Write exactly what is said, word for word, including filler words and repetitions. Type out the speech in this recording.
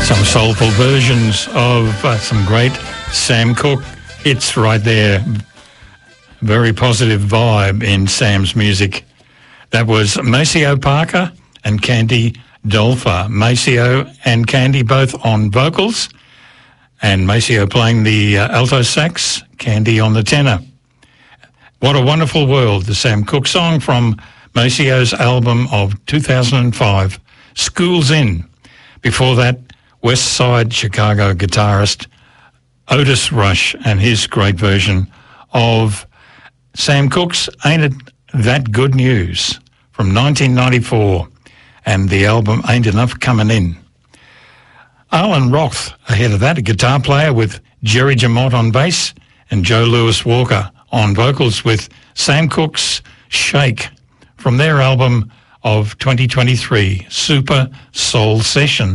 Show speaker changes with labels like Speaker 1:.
Speaker 1: Some soulful versions of uh, some great Sam Cooke hits right there. Very positive vibe in Sam's music. That was Maceo Parker and Candy Dolfer. Maceo and Candy both on vocals, and Maceo playing the uh, alto sax, Candy on the tenor. What a Wonderful World, the Sam Cooke song from Maceo's album of two thousand five, School's In. Before that, West Side Chicago guitarist Otis Rush and his great version of Sam Cooke's Ain't It That Good News from nineteen ninety-four, and the album Ain't Enough Coming In. Alan Roth ahead of that, a guitar player with Jerry Jamont on bass and Joe Lewis Walker on vocals with Sam Cooke's Shake from their album of twenty twenty-three, Super Soul Session.